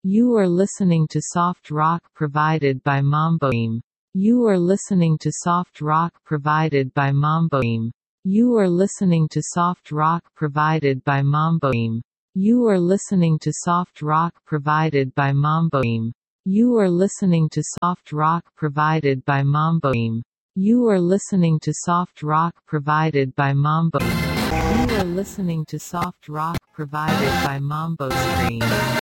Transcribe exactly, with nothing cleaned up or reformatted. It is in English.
You are listening to soft rock provided by Mamboim. You are listening to soft rock provided by Mamboim. You are listening to soft rock provided by Mamboim. You are listening to soft rock provided by Mamboim. You are listening to soft rock provided by Mamboim. You are listening to soft rock provided by Mambo. You are listening to soft rock provided by Mambo Stream.